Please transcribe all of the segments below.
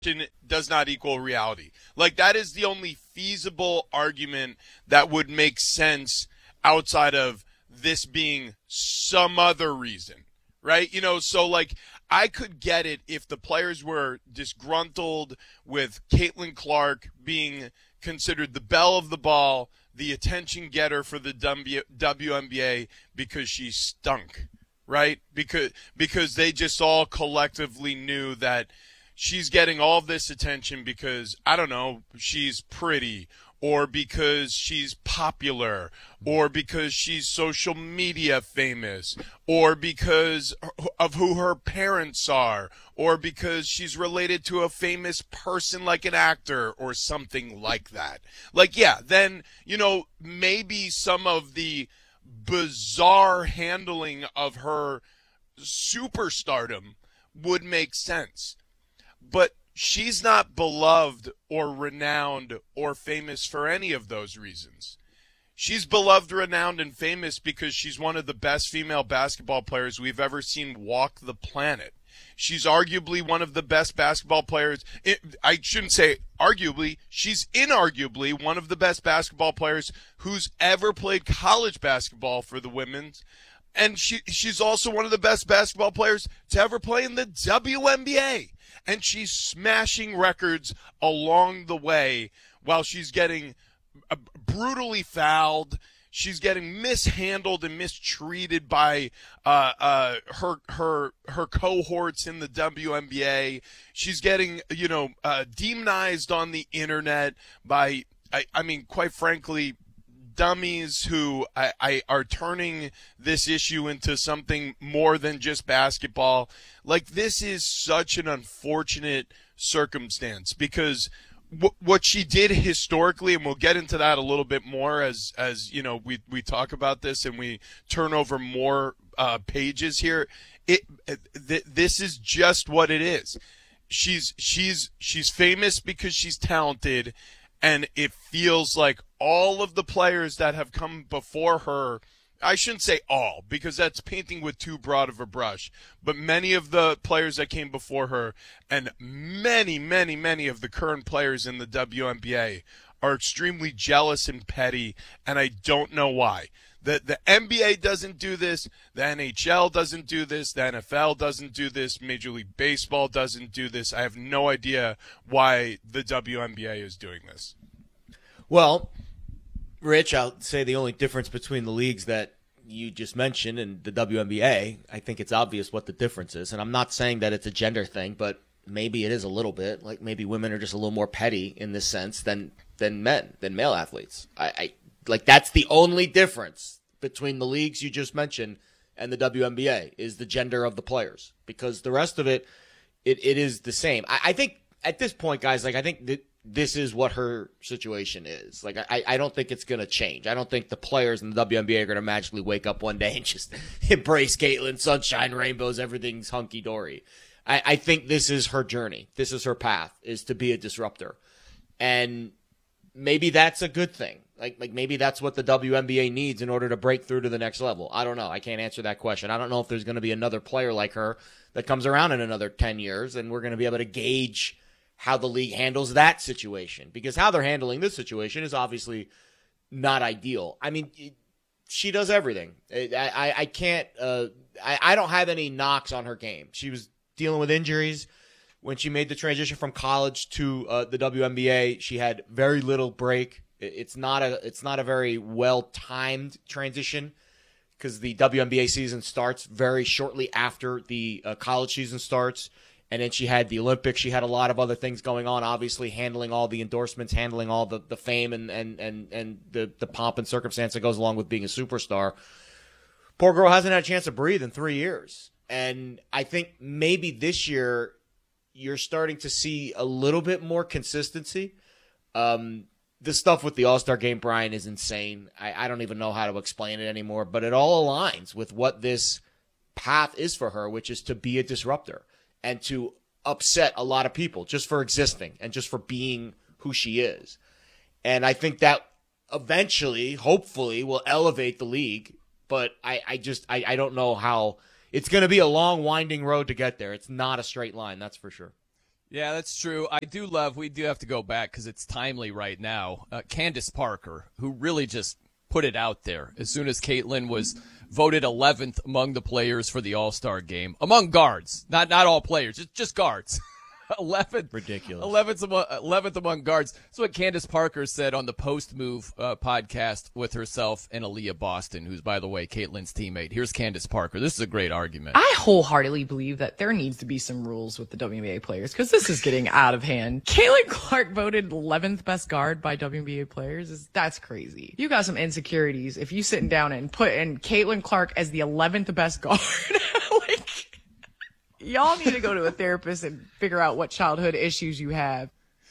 does not equal reality. Like, that is the only feasible argument that would make sense outside of this being some other reason, right? So like, I could get it if the players were disgruntled with Caitlin Clark being considered the belle of the ball, the attention getter for the WNBA because she stunk, right? Because they just all collectively knew that she's getting all of this attention because, I don't know, she's pretty, or because she's popular, or because she's social media famous, or because of who her parents are, or because she's related to a famous person like an actor or something like that. Like, yeah, then, maybe some of the bizarre handling of her superstardom would make sense. But she's not beloved or renowned or famous for any of those reasons. She's beloved, renowned, and famous because she's one of the best female basketball players we've ever seen walk the planet. She's arguably one of the best basketball players. I shouldn't say arguably. She's inarguably one of the best basketball players who's ever played college basketball for the women's. And she's also one of the best basketball players to ever play in the WNBA. And she's smashing records along the way while she's getting brutally fouled. She's getting mishandled and mistreated by her cohorts in the WNBA. She's getting, demonized on the internet by, quite frankly, dummies who are turning this issue into something more than just basketball. Like, this is such an unfortunate circumstance because what she did historically, and we'll get into that a little bit more as we talk about this and we turn over more pages here. This is just what it is. She's famous because she's talented. And it feels like all of the players that have come before her, I shouldn't say all, because that's painting with too broad of a brush, but many of the players that came before her and many, many, many of the current players in the WNBA are extremely jealous and petty, and I don't know why. The NBA doesn't do this, the NHL doesn't do this, the NFL doesn't do this, Major League Baseball doesn't do this. I have no idea why the WNBA is doing this. Well, Rich, I'll say the only difference between the leagues that you just mentioned and the WNBA, I think it's obvious what the difference is. And I'm not saying that it's a gender thing, but maybe it is a little bit. Like, maybe women are just a little more petty in this sense than men, than male athletes. I like, that's the only difference between the leagues you just mentioned and the WNBA is the gender of the players, because the rest of it is the same. I think at this point, guys, like, I think that this is what her situation is. Like, I don't think it's going to change. I don't think the players in the WNBA are going to magically wake up one day and just embrace Caitlin, sunshine, rainbows, everything's hunky-dory. I think this is her journey. This is her path, is to be a disruptor. And maybe that's a good thing. Like maybe that's what the WNBA needs in order to break through to the next level. I don't know. I can't answer that question. I don't know if there's going to be another player like her that comes around in another 10 years, and we're going to be able to gauge how the league handles that situation. Because how they're handling this situation is obviously not ideal. I mean, she does everything. I can't I don't have any knocks on her game. She was dealing with injuries when she made the transition from college to the WNBA. She had very little break. It's not a very well-timed transition because the WNBA season starts very shortly after the college season starts. And then she had the Olympics. She had a lot of other things going on, obviously handling all the endorsements, handling all the fame and the pomp and circumstance that goes along with being a superstar. Poor girl hasn't had a chance to breathe in 3 years. And I think maybe this year you're starting to see a little bit more consistency. The stuff with the All-Star game, Brian, is insane. I don't even know how to explain it anymore, but it all aligns with what this path is for her, which is to be a disruptor and to upset a lot of people just for existing and just for being who she is. And I think that eventually, hopefully, will elevate the league, but I don't know how. It's going to be a long, winding road to get there. It's not a straight line, that's for sure. Yeah, that's true. We do have to go back because it's timely right now. Candace Parker, who really just put it out there as soon as Caitlin was voted 11th among the players for the All-Star game. Among guards, not all players, just guards. 11th. Ridiculous. 11th among guards. That's what Candace Parker said on the Post Move podcast with herself and Aaliyah Boston, who's, by the way, Caitlin's teammate. Here's Candace Parker. This is a great argument. I wholeheartedly believe that there needs to be some rules with the WNBA players because this is getting out of hand. Caitlin Clark voted 11th best guard by WNBA players. That's crazy. You got some insecurities if you sitting down and put in Caitlin Clark as the 11th best guard. Like, y'all need to go to a therapist and figure out what childhood issues you have.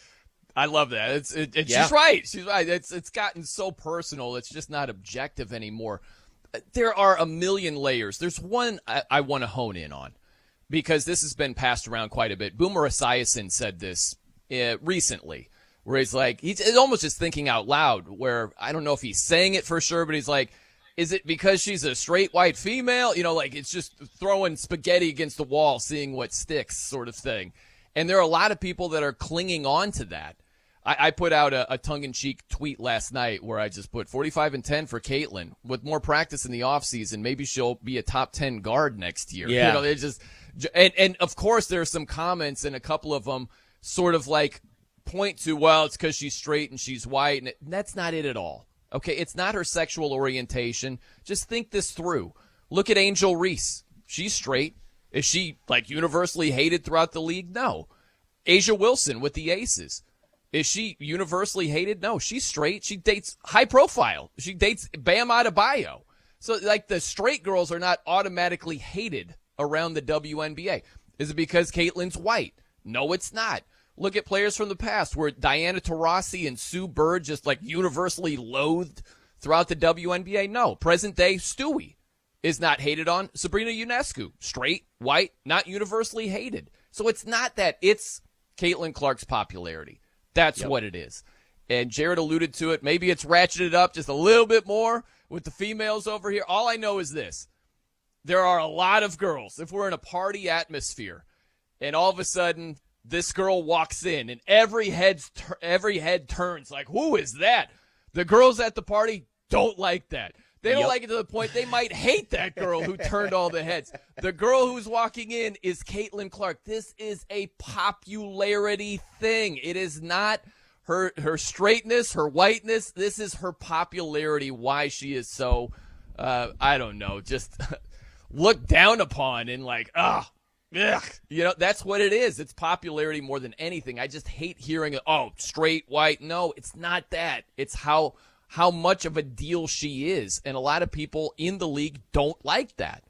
I love that. She's right. She's right. It's gotten so personal. It's just not objective anymore. There are a million layers. There's one I want to hone in on because this has been passed around quite a bit. Boomer Esiason said this recently, where he's like, he's almost just thinking out loud, where I don't know if he's saying it for sure, but he's like, is it because she's a straight white female? You know, like it's just throwing spaghetti against the wall, seeing what sticks sort of thing. And there are a lot of people that are clinging on to that. I put out a tongue-in-cheek tweet last night where I just put 45-10 for Caitlin. With more practice in the offseason, maybe she'll be a top 10 guard next year. Yeah. You know, it's just, and of course there are some comments, and a couple of them sort of like point to, well, it's because she's straight and she's white, and that's not it at all. Okay, it's not her sexual orientation. Just think this through. Look at Angel Reese. She's straight. Is she, like, universally hated throughout the league? No. Asia Wilson with the Aces. Is she universally hated? No, she's straight. She dates high profile. She dates Bam Adebayo. So, like, the straight girls are not automatically hated around the WNBA. Is it because Caitlin's white? No, it's not. Look at players from the past where Diana Taurasi and Sue Bird just like universally loathed throughout the WNBA. No, present day Stewie is not hated on. Sabrina Ionescu, straight, white, not universally hated. So it's not that, it's Caitlin Clark's popularity. That's what it is. And Jared alluded to it. Maybe it's ratcheted up just a little bit more with the females over here. All I know is this. There are a lot of girls. If we're in a party atmosphere and all of a sudden this girl walks in and every head turns like, who is that? The girls at the party don't like that. They don't like it to the point they might hate that girl who turned all the heads. The girl who's walking in is Caitlin Clark. This is a popularity thing. It is not her straightness, her whiteness. This is her popularity, why she is so, I don't know, just looked down upon and like, ugh. You know, that's what it is. It's popularity more than anything. I just hate hearing, oh, straight, white. No, it's not that. It's how much of a deal she is. And a lot of people in the league don't like that.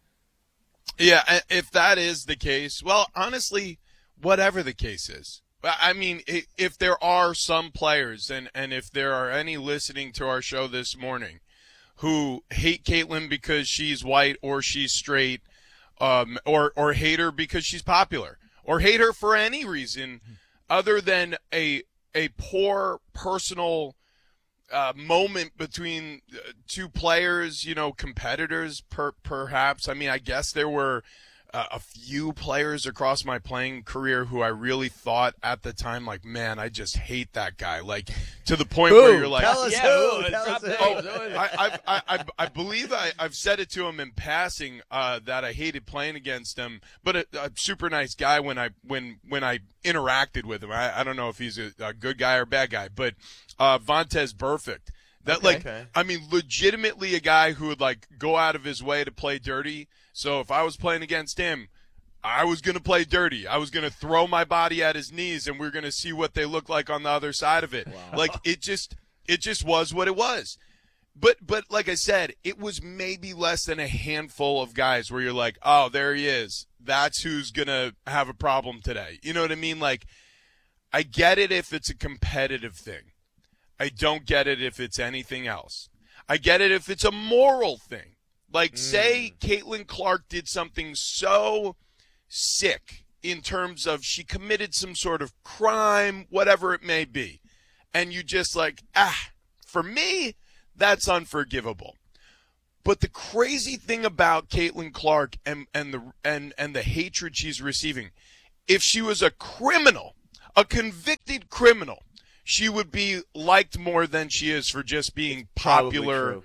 Yeah, if that is the case, well, honestly, whatever the case is. I mean, if there are some players, and if there are any listening to our show this morning who hate Caitlin because she's white or she's straight, or hate her because she's popular, or hate her for any reason other than a poor personal moment between two players, you know, competitors perhaps. I mean, I guess there were a few players across my playing career who I really thought at the time, like, man, I just hate that guy. Like, to the point where you're like, tell us I believe I've said it to him in passing that I hated playing against him, but a super nice guy when I interacted with him. I don't know if he's a good guy or bad guy, but Vontez Perfect. I mean, legitimately a guy who would like go out of his way to play dirty. So if I was playing against him, I was going to play dirty. I was going to throw my body at his knees, and we're going to see what they look like on the other side of it. Wow. Like, it just was what it was. But like I said, it was maybe less than a handful of guys where you're like, oh, there he is. That's who's going to have a problem today. You know what I mean? Like, I get it if it's a competitive thing. I don't get it if it's anything else. I get it if it's a moral thing. Like, say Caitlin Clark did something so sick in terms of she committed some sort of crime, whatever it may be, and you just like, for me, that's unforgivable. But the crazy thing about Caitlin Clark and the hatred she's receiving, if she was a criminal, a convicted criminal, she would be liked more than she is for just being popular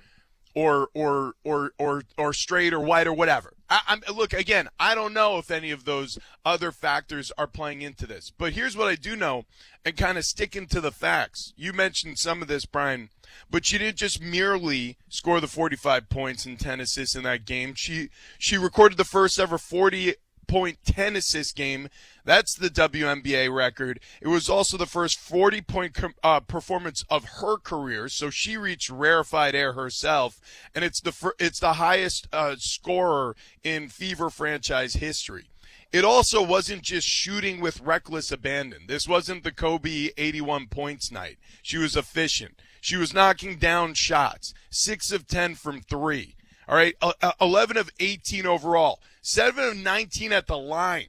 or straight or white or whatever. Look, again, I don't know if any of those other factors are playing into this. But here's what I do know, and kind of sticking to the facts. You mentioned some of this, Brian, but she didn't just merely score the 45 points and 10 assists in that game. She recorded the first ever 40-point 10 assist game. That's the WNBA record. It was also the first 40-point performance of her career, so she reached rarefied air herself, and it's the highest scorer in Fever franchise history. It also wasn't just shooting with reckless abandon. This wasn't the Kobe 81 points night. She was efficient. She was knocking down shots, 6 of 10 from 3. All right, 11 of 18 overall, 7 of 19 at the line.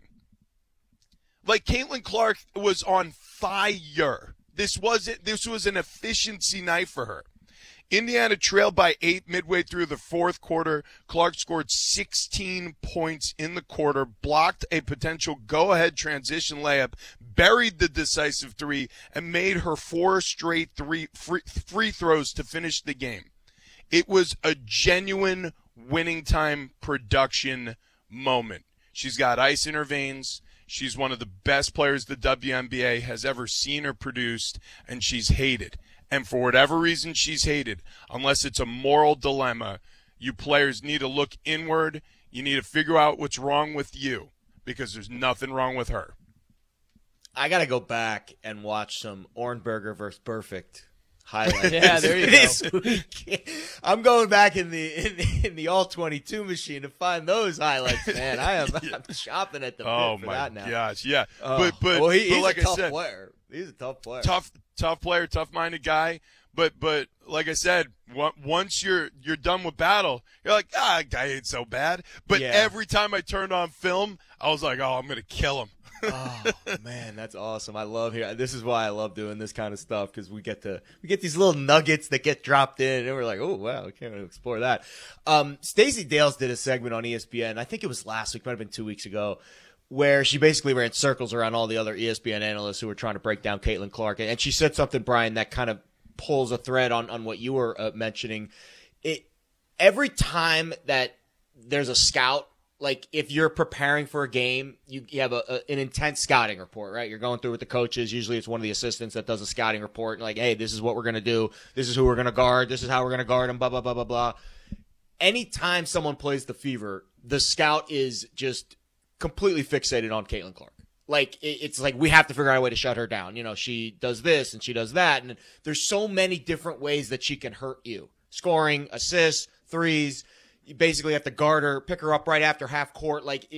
Like, Caitlin Clark was on fire. This was an efficiency night for her. Indiana trailed by 8 midway through the fourth quarter. Clark scored 16 points in the quarter, blocked a potential go-ahead transition layup, buried the decisive 3, and made her 4 straight free throws to finish the game. It was a genuine winning time production moment. She's got ice in her veins. She's one of the best players the WNBA has ever seen or produced, and she's hated. And for whatever reason she's hated, unless it's a moral dilemma, you players need to look inward. You need to figure out what's wrong with you, because there's nothing wrong with her. I got to go back and watch some Ornberger versus Perfect highlights. Yeah, there you this week. I'm going back in the all 22 machine to find those highlights, man. I'm shopping at the bit for that now. Oh my gosh, yeah. Well, he's like a tough I said, player. He's a tough player. Tough player, tough-minded guy. But like I said, once you're done with battle, you're like, guy ain't so bad. But every time I turned on film, I was like, I'm gonna kill him. Oh man, that's awesome. I love hearing. This is why I love doing this kind of stuff, because we get these little nuggets that get dropped in, and we're like, oh wow, I can't really explore that. Stacey Dales did a segment on ESPN. I think it was last week, might have been 2 weeks ago, where she basically ran circles around all the other ESPN analysts who were trying to break down Caitlin Clark, and she said something, Brian, that kind of pulls a thread on what you were mentioning. Every time that there's a scout, like if you're preparing for a game, you have an intense scouting report, right? You're going through with the coaches. Usually it's one of the assistants that does a scouting report. Like, hey, this is what we're going to do. This is who we're going to guard. This is how we're going to guard them, blah, blah, blah, blah, blah. Anytime someone plays the Fever, the scout is just completely fixated on Caitlin Clark. Like, it's like we have to figure out a way to shut her down. You know, she does this and she does that. And there's so many different ways that she can hurt you. Scoring, assists, threes. You basically have to guard her, pick her up right after half court. Like,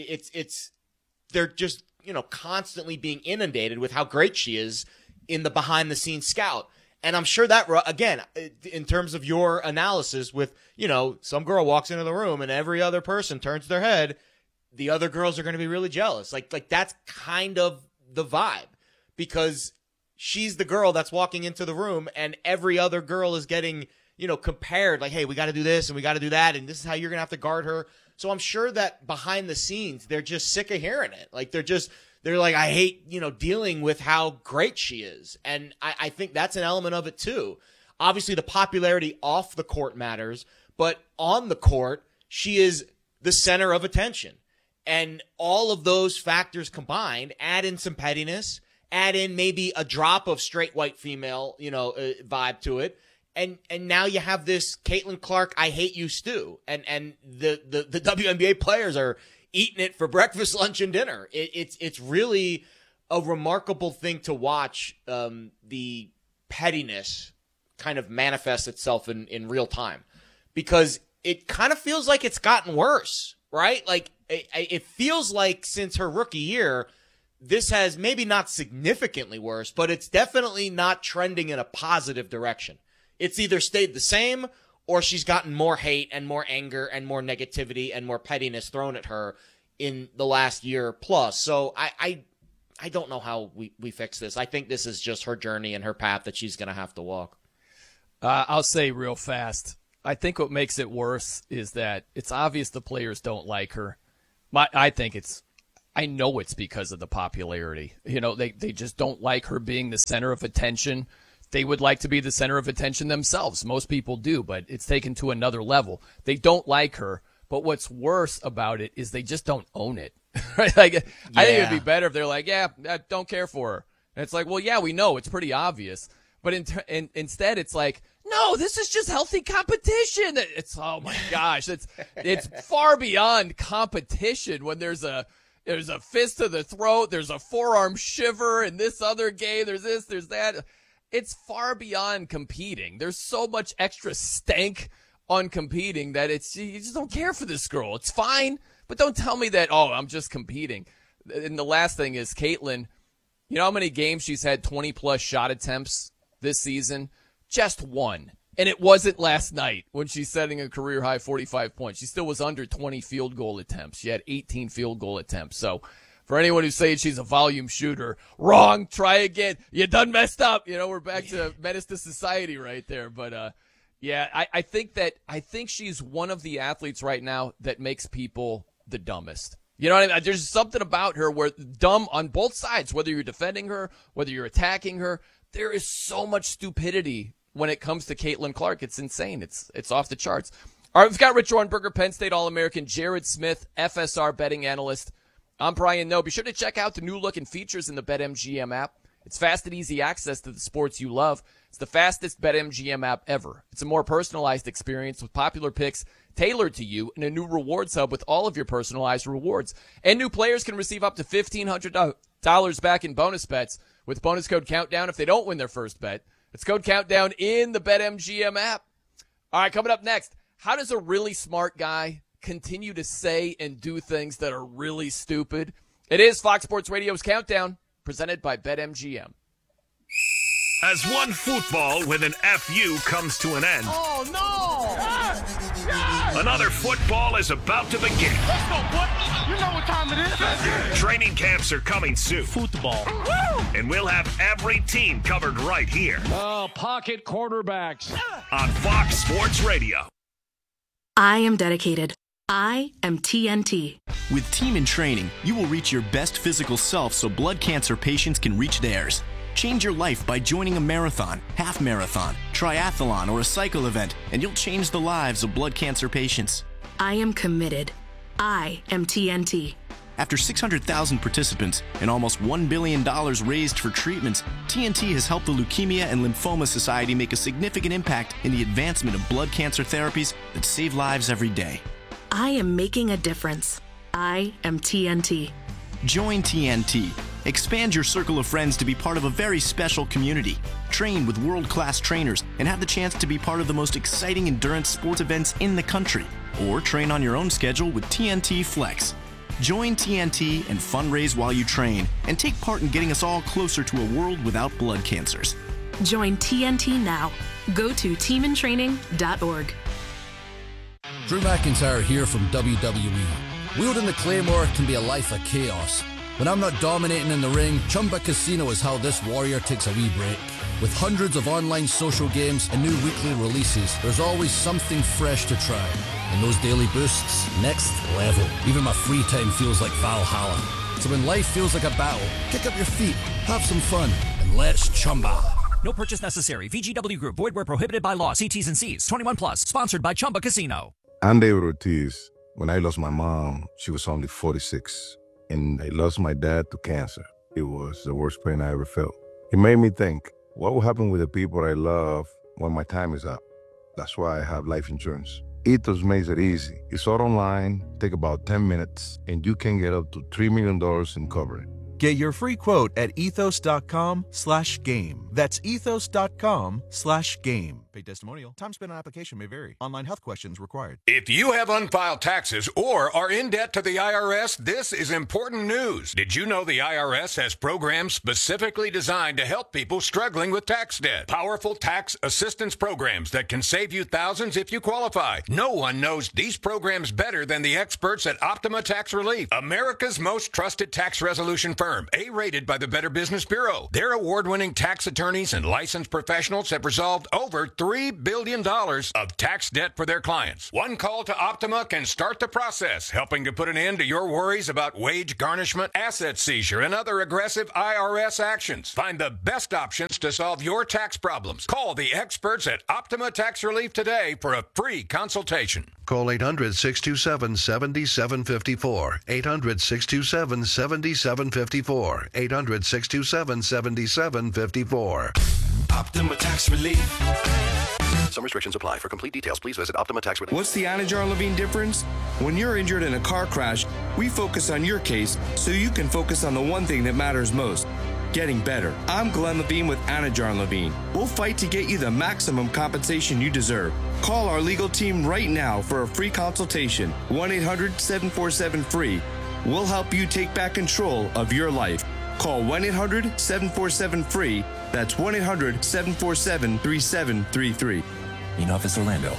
they're just, constantly being inundated with how great she is in the behind the scenes scout. And I'm sure that, again, in terms of your analysis with, some girl walks into the room and every other person turns their head, the other girls are going to be really jealous. Like that's kind of the vibe, because she's the girl that's walking into the room and every other girl is getting, compared, like, hey, we got to do this and we got to do that, and this is how you're going to have to guard her. So I'm sure that behind the scenes, they're just sick of hearing it. Like, they're like, I hate, dealing with how great she is. And I think that's an element of it too. Obviously, the popularity off the court matters, but on the court, she is the center of attention. And all of those factors combined, add in some pettiness, add in maybe a drop of straight white female, vibe to it. And now you have this Caitlin Clark, I hate you stew. And the WNBA players are eating it for breakfast, lunch, and dinner. It's really a remarkable thing to watch, the pettiness kind of manifest itself in real time. Because it kind of feels like it's gotten worse, right? Like, it feels like since her rookie year, this has maybe not significantly worse, but it's definitely not trending in a positive direction. It's either stayed the same or she's gotten more hate and more anger and more negativity and more pettiness thrown at her in the last year plus. So I don't know how we fix this. I think this is just her journey and her path that she's going to have to walk. I'll say real fast, I think what makes it worse is that it's obvious the players don't like her. I think I know it's because of the popularity. You know, they just don't like her being the center of attention. They would like to be the center of attention themselves. Most people do, but it's taken to another level. They don't like her, but what's worse about it is they just don't own it. Right? Like, I think it'd be better if they're like, yeah, I don't care for her. And it's like, well, yeah, we know. It's pretty obvious. But instead, it's like, no, this is just healthy competition. It's, oh my gosh, it's far beyond competition when there's a fist to the throat, there's a forearm shiver in this other game, there's this, there's that. It's far beyond competing. There's so much extra stank on competing that you just don't care for this girl. It's fine, but don't tell me that, oh, I'm just competing. And the last thing is Caitlin, you know how many games she's had 20-plus shot attempts this season? Just one. And it wasn't last night when she's setting a career-high 45 points. She still was under 20 field goal attempts. She had 18 field goal attempts. So for anyone who's saying she's a volume shooter, wrong, try again. You done messed up. You know, we're back to menace to society right there. But, yeah, I think she's one of the athletes right now that makes people the dumbest. You know what I mean? There's something about her where dumb on both sides, whether you're defending her, whether you're attacking her. There is so much stupidity when it comes to Caitlin Clark. It's insane. It's off the charts. All right, we've got Rich Rohrnberger, Penn State All-American, Jared Smith, FSR betting analyst. I'm Brian Noe. Be sure to check out the new look and features in the BetMGM app. It's fast and easy access to the sports you love. It's the fastest BetMGM app ever. It's a more personalized experience with popular picks tailored to you and a new rewards hub with all of your personalized rewards. And new players can receive up to $1,500 back in bonus bets with bonus code Countdown if they don't win their first bet. It's code Countdown in the BetMGM app. All right, coming up next, how does a really smart guy continue to say and do things that are really stupid? It is Fox Sports Radio's Countdown, presented by BetMGM. As one football with an FU comes to an end. Oh, no! Another football is about to begin. Let's go, boy! You know what time it is. Training camps are coming soon. Football. And we'll have every team covered right here. Oh, pocket quarterbacks. On Fox Sports Radio. I am dedicated. I am TNT. With Team in Training, you will reach your best physical self so blood cancer patients can reach theirs. Change your life by joining a marathon, half marathon, triathlon, or a cycle event, and you'll change the lives of blood cancer patients. I am committed. I am TNT. After 600,000 participants and almost $1 billion raised for treatments, TNT has helped the Leukemia and Lymphoma Society make a significant impact in the advancement of blood cancer therapies that save lives every day. I am making a difference. I am TNT. Join TNT. Expand your circle of friends to be part of a very special community. Train with world-class trainers and have the chance to be part of the most exciting endurance sports events in the country. Or train on your own schedule with TNT Flex. Join TNT and fundraise while you train and take part in getting us all closer to a world without blood cancers. Join TNT now. Go to teamintraining.org. Drew McIntyre here from WWE. Wielding the Claymore can be a life of chaos. When I'm not dominating in the ring, Chumba Casino is how this warrior takes a wee break. With hundreds of online social games and new weekly releases, there's always something fresh to try. And those daily boosts, next level. Even my free time feels like Valhalla. So when life feels like a battle, kick up your feet, have some fun, and let's Chumba. No purchase necessary. VGW Group. Void where prohibited by law. See T's and C's. 21 plus. Sponsored by Chumba Casino. I'm David Ortiz. When I lost my mom, she was only 46. And I lost my dad to cancer. It was the worst pain I ever felt. It made me think, what will happen with the people I love when my time is up? That's why I have life insurance. Ethos makes it easy. It's all online, take about 10 minutes, and you can get up to $3 million in coverage. Get your free quote at ethos.com/game. That's ethos.com/game. Paid testimonial. Time spent on application may vary. Online health questions required. If you have unfiled taxes or are in debt to the IRS, this is important news. Did you know the IRS has programs specifically designed to help people struggling with tax debt? Powerful tax assistance programs that can save you thousands if you qualify. No one knows these programs better than the experts at Optima Tax Relief, America's most trusted tax resolution firm, A-rated by the Better Business Bureau. Their award-winning tax attorneys and licensed professionals have resolved over 3 $3 billion of tax debt for their clients. One call to Optima can start the process, helping to put an end to your worries about wage garnishment, asset seizure, and other aggressive IRS actions. Find the best options to solve your tax problems. Call the experts at Optima Tax Relief today for a free consultation. Call 800-627-7754. 800-627-7754. 800-627-7754. Optima Tax Relief. Some restrictions apply. For complete details, please visit Optima Tax Relief. What's the Anajar Levine difference? When you're injured in a car crash, we focus on your case so you can focus on the one thing that matters most. Getting better. I'm Glenn Levine with Anajar Levine. We'll fight to get you the maximum compensation you deserve. Call our legal team right now for a free consultation. 1-800-747-FREE. We'll help you take back control of your life. Call 1-800-747-FREE. That's 1-800-747-3733. In Office Orlando.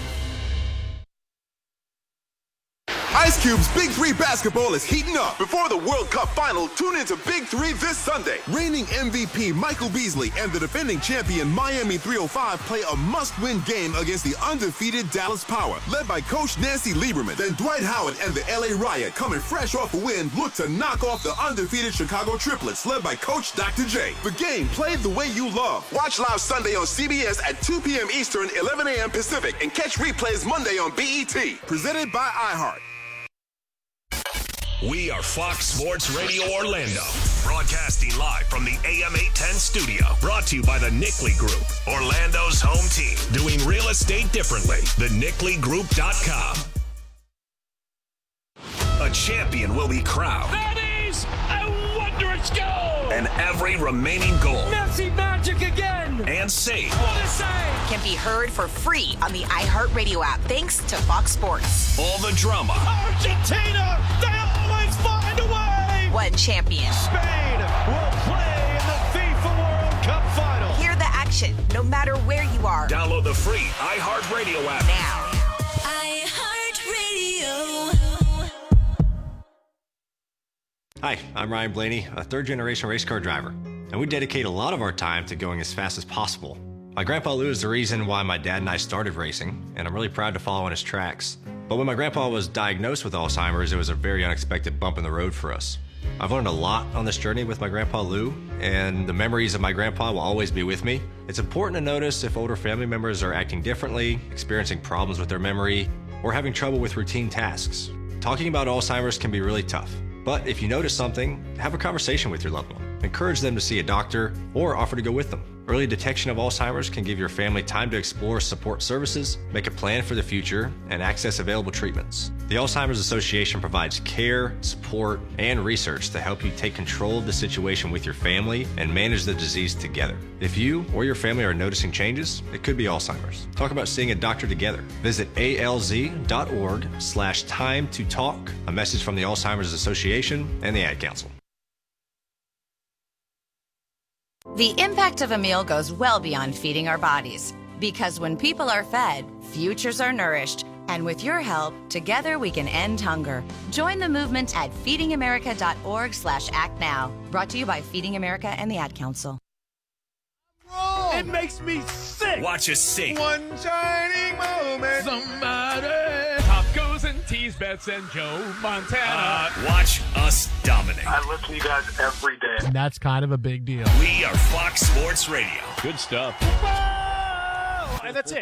Ice Cube's Big 3 basketball is heating up. Before the World Cup final, tune into Big 3 this Sunday. Reigning MVP Michael Beasley and the defending champion Miami 305 play a must-win game against the undefeated Dallas Power, led by Coach Nancy Lieberman. Then Dwight Howard and the LA Riot, coming fresh off a win, look to knock off the undefeated Chicago Triplets, led by Coach Dr. J. The game played the way you love. Watch live Sunday on CBS at 2 p.m. Eastern, 11 a.m. Pacific, and catch replays Monday on BET. Presented by iHeart. We are Fox Sports Radio Orlando, broadcasting live from the AM 810 studio. Brought to you by the Nickley Group, Orlando's home team, doing real estate differently. TheNickleyGroup.com. A champion will be crowned. That is a wondrous goal! And every remaining goal. Messi magic again! And saved. What a save! Can be heard for free on the iHeartRadio app, thanks to Fox Sports. All the drama. Argentina! They always find a way! One champion. Spain will play in the FIFA World Cup final. Hear the action, no matter where you are. Download the free iHeartRadio app now. iHeartRadio. Hi, I'm Ryan Blaney, a third-generation race car driver, and we dedicate a lot of our time to going as fast as possible. My grandpa Lou is the reason why my dad and I started racing, and I'm really proud to follow in his tracks. But when my grandpa was diagnosed with Alzheimer's, it was a very unexpected bump in the road for us. I've learned a lot on this journey with my grandpa Lou, and the memories of my grandpa will always be with me. It's important to notice if older family members are acting differently, experiencing problems with their memory, or having trouble with routine tasks. Talking about Alzheimer's can be really tough. But if you notice something, have a conversation with your loved one. Encourage them to see a doctor or offer to go with them. Early detection of Alzheimer's can give your family time to explore support services, make a plan for the future, and access available treatments. The Alzheimer's Association provides care, support, and research to help you take control of the situation with your family and manage the disease together. If you or your family are noticing changes, it could be Alzheimer's. Talk about seeing a doctor together. Visit alz.org/time to talk. A message from the Alzheimer's Association and the Ad Council. The impact of a meal goes well beyond feeding our bodies. Because when people are fed, futures are nourished. And with your help, together we can end hunger. Join the movement at feedingamerica.org/actnow. Brought to you by Feeding America and the Ad Council. It makes me sick! Watch us sing. One shining moment. Somebody! Tacos and tease bets and Joe Montana. Watch us dominate. I listen to you guys every day. And that's kind of a big deal. We are Fox Sports Radio. Good stuff. Whoa! And that's it.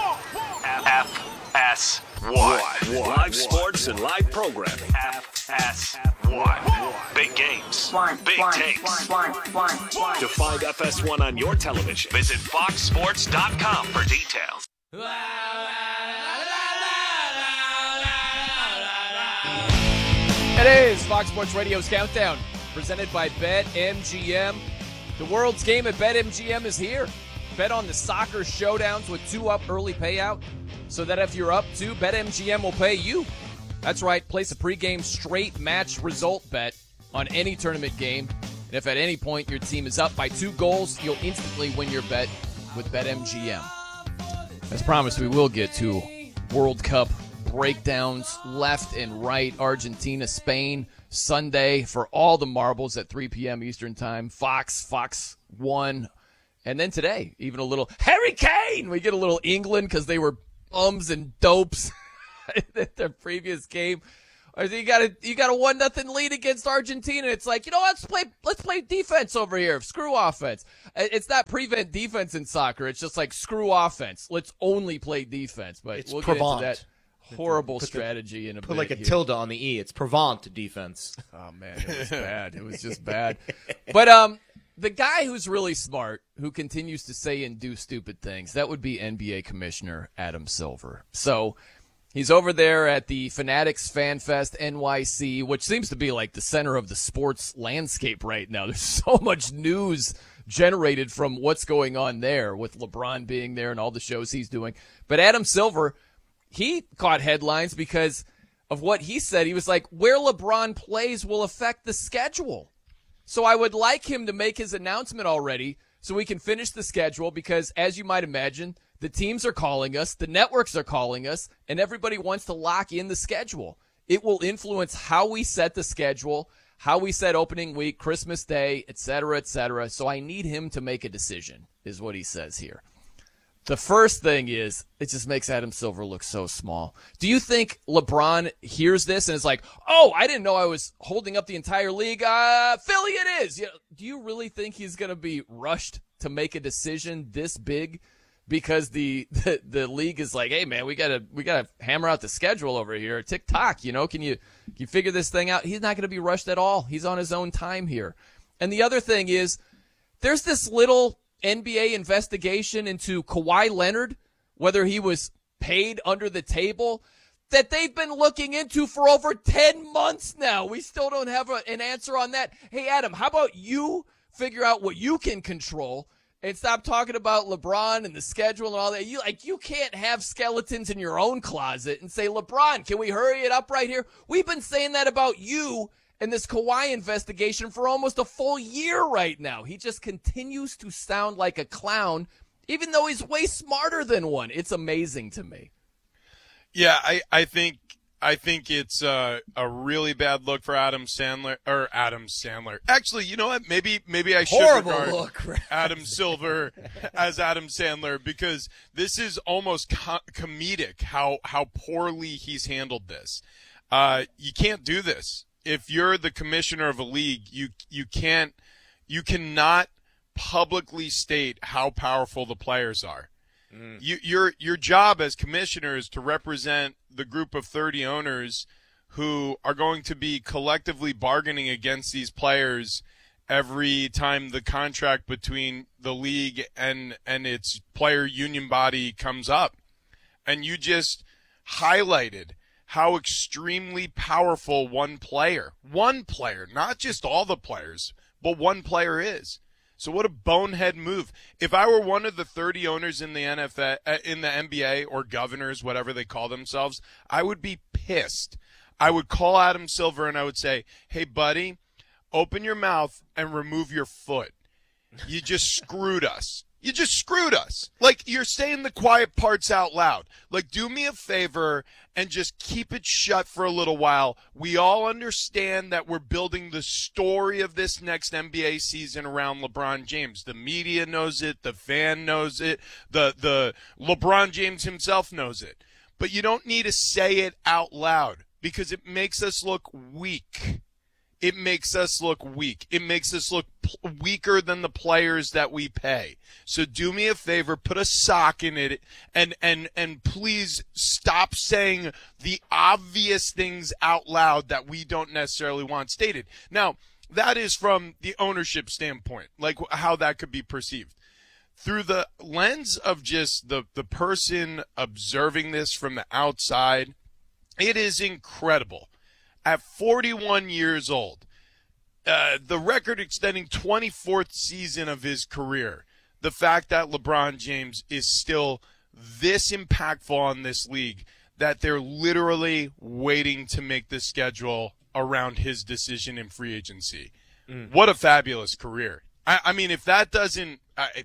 FS1. Live sports and live programming. FS1. Big games. Big takes. To find FS1 on your television, visit foxsports.com for details. It is Fox Sports Radio's Countdown, presented by BetMGM. The world's game at BetMGM is here. Bet on the soccer showdowns with 2-up early payout, so that if you're up 2, BetMGM will pay you. That's right, place a pregame straight match result bet on any tournament game. And if at any point your team is up by 2 goals, you'll instantly win your bet with BetMGM. As promised, we will get to World Cup breakdowns left and right. Argentina, Spain, Sunday for all the marbles at 3 p.m. Eastern Time. Fox 1, And then today, even a little Harry Kane. We get a little England because they were bums and dopes in their previous game. You got a 1-0 lead against Argentina. It's like, let's play defense over here. Screw offense. It's not prevent defense in soccer. It's just like screw offense. Let's only play defense. But it's we'll Provence. get into that horrible strategy in a bit. Put like a here. tilde on the E. It's Provence defense. Oh man, it was bad. It was just bad. But the guy who's really smart, who continues to say and do stupid things, that would be NBA Commissioner Adam Silver. So he's over there at the Fanatics Fan Fest NYC, which seems to be like the center of the sports landscape right now. There's so much news generated from what's going on there with LeBron being there and all the shows he's doing. But Adam Silver, he caught headlines because of what he said. He was like, where LeBron plays will affect the schedule. So I would like him to make his announcement already so we can finish the schedule because, as you might imagine, the teams are calling us, the networks are calling us, and everybody wants to lock in the schedule. It will influence how we set the schedule, how we set opening week, Christmas Day, et cetera, et cetera. So I need him to make a decision, is what he says here. The first thing is, it just makes Adam Silver look so small. Do you think LeBron hears this and is like, oh, I didn't know I was holding up the entire league. Philly it is. Do you really think he's going to be rushed to make a decision this big because the league is like, hey, man, we gotta hammer out the schedule over here. Tick-tock, can you figure this thing out? He's not going to be rushed at all. He's on his own time here. And the other thing is, there's this little NBA investigation into Kawhi Leonard, whether he was paid under the table, that they've been looking into for over 10 months now. We still don't have an answer on that. Hey, Adam, how about you figure out what you can control and stop talking about LeBron and the schedule and all that? You can't have skeletons in your own closet and say, LeBron, can we hurry it up right here? We've been saying that about you and this Kawhi investigation for almost a full year right now. He just continues to sound like a clown, even though he's way smarter than one. It's amazing to me. Yeah, I think it's a really bad look for Adam Sandler. Actually, you know what? Maybe I should regard Adam Silver as Adam Sandler, because this is almost comedic how poorly he's handled this. You can't do this. If you're the commissioner of a league, you cannot publicly state how powerful the players are. Your job as commissioner is to represent the group of 30 owners who are going to be collectively bargaining against these players every time the contract between the league and its player union body comes up. And you just highlighted how extremely powerful one player, not just all the players, but one player is. So what a bonehead move. If I were one of the 30 owners in the NFL, in the NBA, or governors, whatever they call themselves, I would be pissed. I would call Adam Silver and I would say, hey, buddy, open your mouth and remove your foot. You just screwed us. You just screwed us. Like, you're saying the quiet parts out loud. Like, do me a favor and just keep it shut for a little while. We all understand that we're building the story of this next NBA season around LeBron James. The media knows it. The fan knows it. The LeBron James himself knows it. But you don't need to say it out loud because it makes us look weak. It makes us look weak. It makes us look weaker than the players that we pay. So do me a favor, put a sock in it, and please stop saying the obvious things out loud that we don't necessarily want stated. Now, that is from the ownership standpoint, like how that could be perceived. Through the lens of just the person observing this from the outside, it is incredible. At 41 years old, the record-extending 24th season of his career, the fact that LeBron James is still this impactful on this league, that they're literally waiting to make the schedule around his decision in free agency. What a fabulous career. I mean, if that doesn't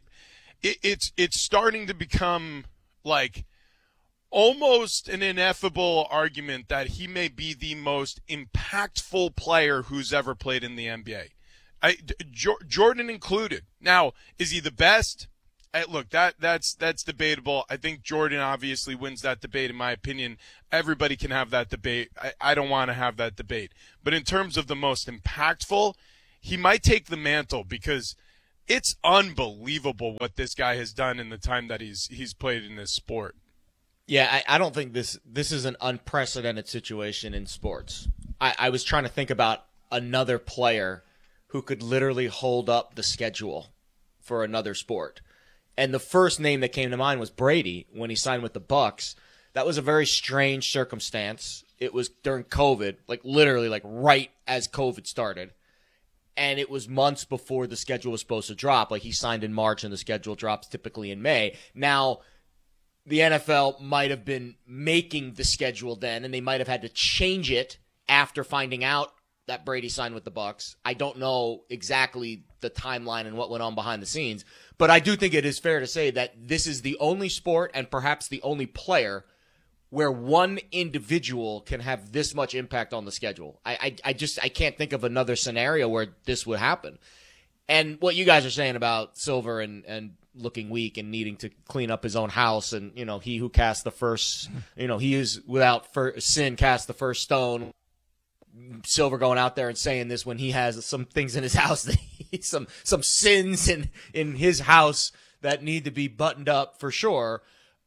it's starting to become like almost an ineffable argument that he may be the most impactful player who's ever played in the NBA. Jordan included. Now, is he the best? Look, that's debatable. I think Jordan obviously wins that debate, in my opinion. Everybody can have that debate. I don't want to have that debate. But in terms of the most impactful, he might take the mantle because it's unbelievable what this guy has done in the time that he's played in this sport. Yeah, I don't think this is an unprecedented situation in sports. I was trying to think about another player who could literally hold up the schedule for another sport. And the first name that came to mind was Brady when he signed with the Bucks. That was a very strange circumstance. It was during COVID, literally right as COVID started. And it was months before the schedule was supposed to drop. He signed in March and the schedule drops typically in May. Now, the NFL might have been making the schedule then, and they might have had to change it after finding out that Brady signed with the Bucks. I don't know exactly the timeline and what went on behind the scenes, but I do think it is fair to say that this is the only sport and perhaps the only player where one individual can have this much impact on the schedule. I can't think of another scenario where this would happen. And what you guys are saying about Silver and looking weak and needing to clean up his own house, and he who cast the first, he is without sin cast the first stone. Silver going out there and saying this when he has some things in his house, some sins in his house that need to be buttoned up for sure,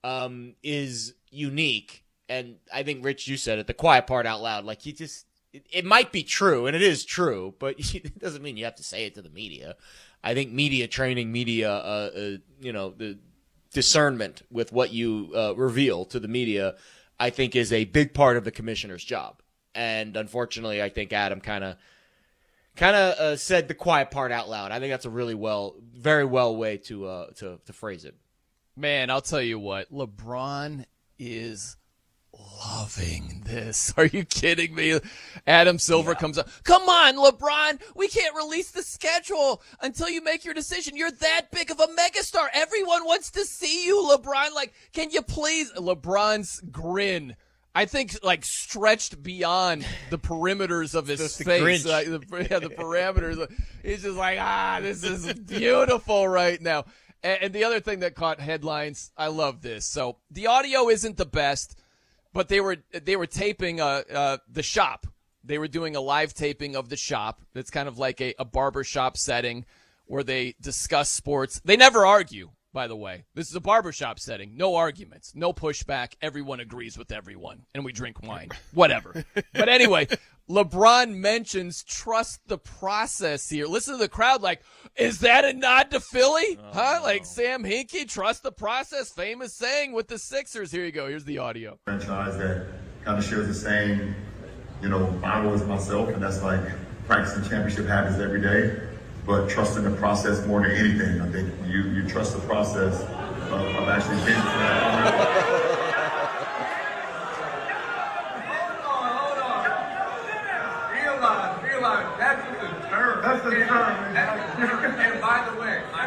is unique. And I think, Rich, you said it, the quiet part out loud. It might be true, and it is true, but it doesn't mean you have to say it to the media. I think media training, the discernment with what you reveal to the media, I think is a big part of the commissioner's job. And unfortunately, I think Adam kind of said the quiet part out loud. I think that's a very well way to phrase it. Man, I'll tell you what, LeBron is loving this. Are you kidding me? Adam Silver comes up. Come on, LeBron. We can't release the schedule until you make your decision. You're that big of a megastar. Everyone wants to see you, LeBron. Can you please? LeBron's grin, I think, stretched beyond the perimeters of his face. The parameters. He's just this is beautiful right now. And the other thing that caught headlines, I love this. So the audio isn't the best, but they were taping the shop. They were doing a live taping of the shop. It's kind of like a barbershop setting where they discuss sports. They never argue, by the way. This is a barbershop setting. No arguments, no pushback. Everyone agrees with everyone, and we drink wine. Whatever. But anyway, LeBron mentions trust the process here. Listen to the crowd is that a nod to Philly? No. Sam Hinkie, trust the process, famous saying with the Sixers. Here you go. Here's the audio. Franchise that kind of shares the same, motto as myself, and that's practicing championship habits every day, but trusting the process more than anything. I think you trust the process of actually getting to that point. That's the term. And by the way, I've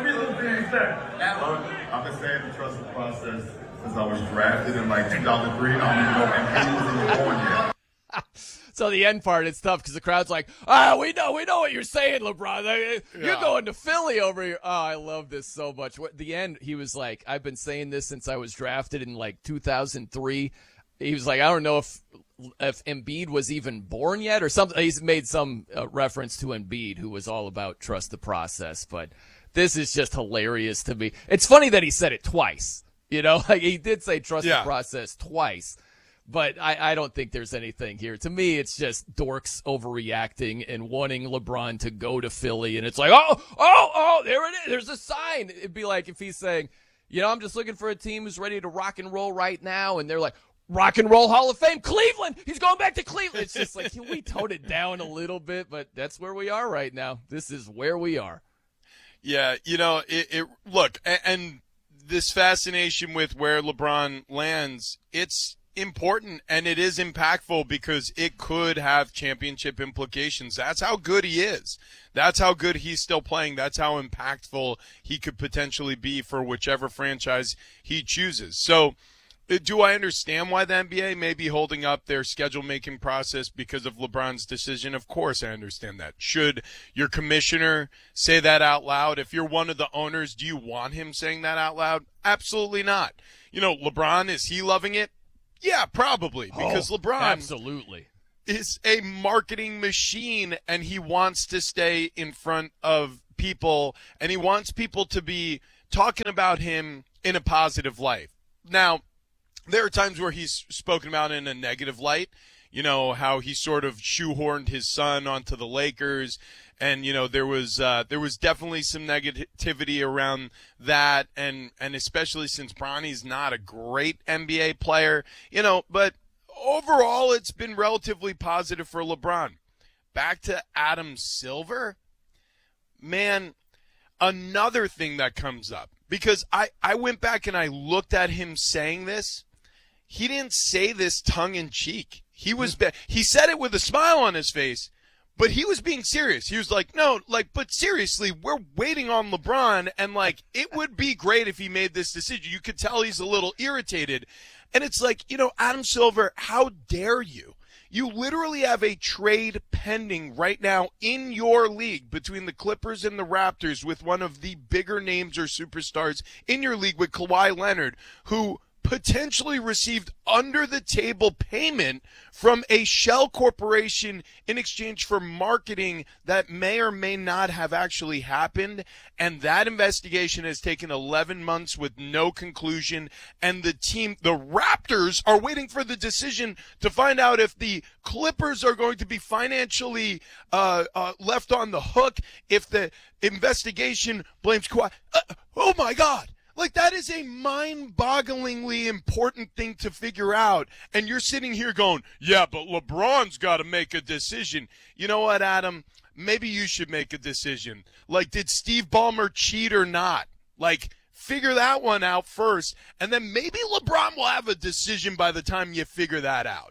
been saying to trust the process since I was drafted in 2003. I don't even know when he was even born yet. So the end part, it's tough because the crowd's we know what you're saying, LeBron. You're going to Philly over here. Oh, I love this so much. At the end, he was I've been saying this since I was drafted in 2003. He was I don't know if Embiid was even born yet or something. He's made some reference to Embiid, who was all about trust the process. But this is just hilarious to me. It's funny that he said it twice. He did say trust the process twice. But I don't think there's anything here. To me, it's just dorks overreacting and wanting LeBron to go to Philly. And it's there it is. There's a sign. It'd be like if he's saying, I'm just looking for a team who's ready to rock and roll right now. And they're Rock and Roll Hall of Fame, Cleveland. He's going back to Cleveland. It's just we toned it down a little bit, but that's where we are right now. This is where we are. Yeah, look, and this fascination with where LeBron lands, it's important and it is impactful because it could have championship implications. That's how good he is. That's how good he's still playing. That's how impactful he could potentially be for whichever franchise he chooses. So, Do I understand why the NBA may be holding up their schedule-making process because of LeBron's decision? Of course I understand that. Should your commissioner say that out loud? If you're one of the owners, do you want him saying that out loud? Absolutely not. LeBron, is he loving it? Yeah, probably, because LeBron absolutely is a marketing machine, and he wants to stay in front of people, and he wants people to be talking about him in a positive light. Now, there are times where he's spoken about in a negative light, how he sort of shoehorned his son onto the Lakers, and there was definitely some negativity around that, and especially since Bronny's not a great NBA player, but overall it's been relatively positive for LeBron. Back to Adam Silver, man, another thing that comes up, because I went back and I looked at him saying this. He didn't say this tongue-in-cheek. He said it with a smile on his face, but he was being serious. He was like, no, but seriously, we're waiting on LeBron, and, it would be great if he made this decision. You could tell he's a little irritated. And it's like, Adam Silver, how dare you? You literally have a trade pending right now in your league between the Clippers and the Raptors with one of the bigger names or superstars in your league with Kawhi Leonard, who potentially received under-the-table payment from a shell corporation in exchange for marketing that may or may not have actually happened. And that investigation has taken 11 months with no conclusion. And the Raptors, are waiting for the decision to find out if the Clippers are going to be financially left on the hook if the investigation blames Kawhi. Oh, my God. That is a mind-bogglingly important thing to figure out. And you're sitting here going, yeah, but LeBron's got to make a decision. You know what, Adam? Maybe you should make a decision. Did Steve Ballmer cheat or not? Figure that one out first. And then maybe LeBron will have a decision by the time you figure that out.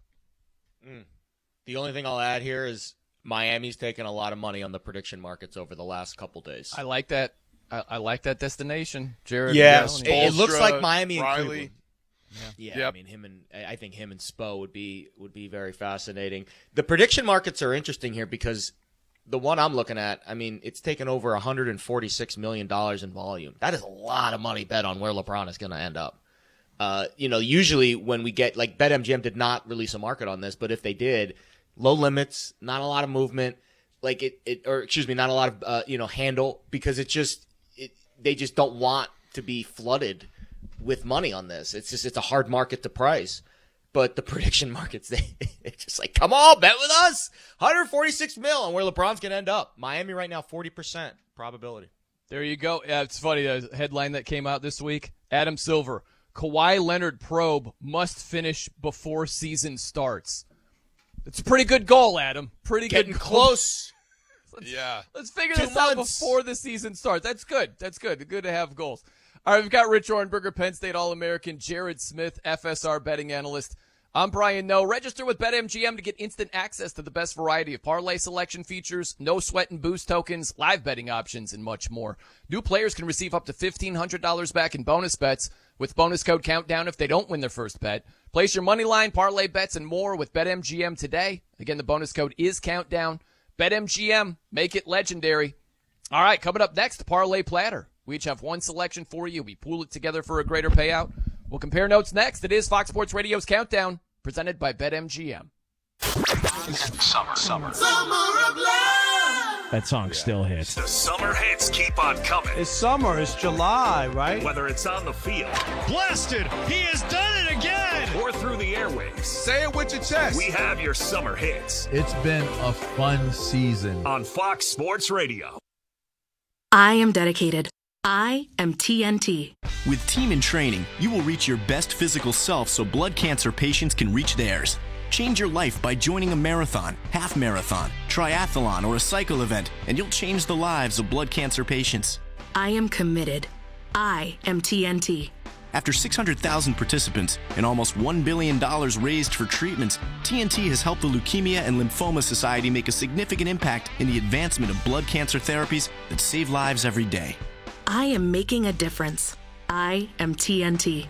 The only thing I'll add here is Miami's taken a lot of money on the prediction markets over the last couple days. I like that. I like that destination, Jared. Yeah, it looks like Miami and Riley. Cleveland. Yeah, Yep. I mean I think him and Spo would be very fascinating. The prediction markets are interesting here because the one I'm looking at, I mean, it's taken over $146 million in volume. That is a lot of money bet on where LeBron is going to end up. Usually when we get BetMGM did not release a market on this, but if they did, low limits, not a lot of movement, not a lot of handle, because they just don't want to be flooded with money on this. It's a hard market to price. But the prediction markets, it's just come on, bet with us. 146 mil on where LeBron's going to end up. Miami right now, 40% probability. There you go. Yeah, it's funny. The headline that came out this week, Adam Silver, Kawhi Leonard probe must finish before season starts. It's a pretty good goal, Adam. Getting close. Let's figure this out before the season starts. That's good. Good to have goals. All right, we've got Rich Orenberger, Penn State All-American, Jared Smith, FSR betting analyst. I'm Brian Noe. Register with BetMGM to get instant access to the best variety of parlay selection features, no sweat and boost tokens, live betting options, and much more. New players can receive up to $1,500 back in bonus bets with bonus code COUNTDOWN if they don't win their first bet. Place your money line, parlay bets, and more with BetMGM today. Again, the bonus code is COUNTDOWN. BetMGM, make it legendary. All right, coming up next, Parlay Platter. We each have one selection for you. We pool it together for a greater payout. We'll compare notes next. It is Fox Sports Radio's Countdown, presented by BetMGM. Summer. That song still hits. The summer hits keep on coming. It's summer. It's July, right? Whether it's on the field. Blasted! He has done it again! Or through the airwaves. Say it with your chest. We have your summer hits. It's been a fun season. On Fox Sports Radio. I am dedicated. I am TNT. With Team in Training, you will reach your best physical self so blood cancer patients can reach theirs. Change your life by joining a marathon, half marathon, triathlon, or a cycle event, and you'll change the lives of blood cancer patients. I am committed. I am TNT. After 600,000 participants and almost $1 billion raised for treatments, TNT has helped the Leukemia and Lymphoma Society make a significant impact in the advancement of blood cancer therapies that save lives every day. I am making a difference. I am TNT.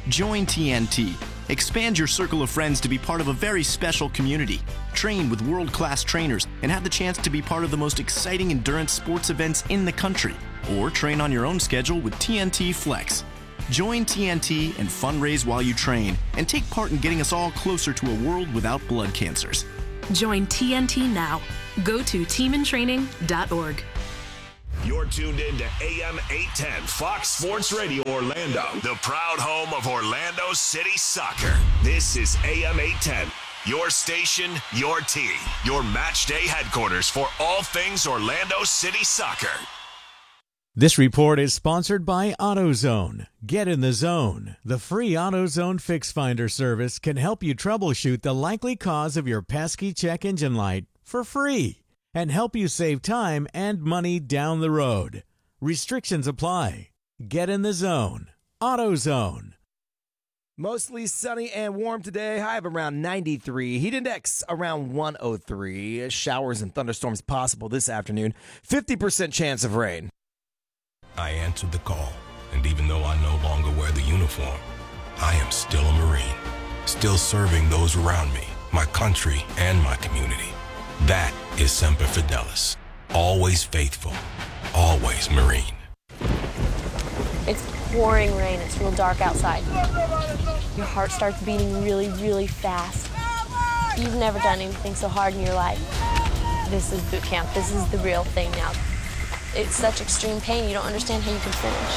Join TNT. Expand your circle of friends to be part of a very special community. Train with world-class trainers and have the chance to be part of the most exciting endurance sports events in the country. Or train on your own schedule with TNT Flex. Join TNT and fundraise while you train and take part in getting us all closer to a world without blood cancers. Join TNT now. Go to teamintraining.org. You're tuned in to AM 810 Fox Sports Radio Orlando, the proud home of Orlando City Soccer. This is AM 810, your station, your team, your match day headquarters for all things Orlando City Soccer. This report is sponsored by AutoZone. Get in the zone. The free AutoZone Fix Finder service can help you troubleshoot the likely cause of your pesky check engine light for free and help you save time and money down the road. Restrictions apply. Get in the zone. AutoZone. Mostly sunny and warm today. High of around 93. Heat index around 103. Showers and thunderstorms possible this afternoon. 50% chance of rain. I answered the call, and even though I no longer wear the uniform, I am still a Marine, still serving those around me, my country, and my community. That is Semper Fidelis, always faithful, always Marine. It's pouring rain, it's real dark outside. Your heart starts beating really, really fast. You've never done anything so hard in your life. This is boot camp, this is the real thing now. It's such extreme pain, you don't understand how you can finish.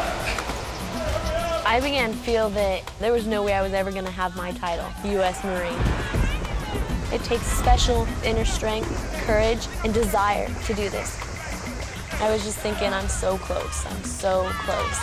I began to feel that there was no way I was ever going to have my title, U.S. Marine. It takes special inner strength, courage, and desire to do this. I was just thinking, I'm so close, I'm so close.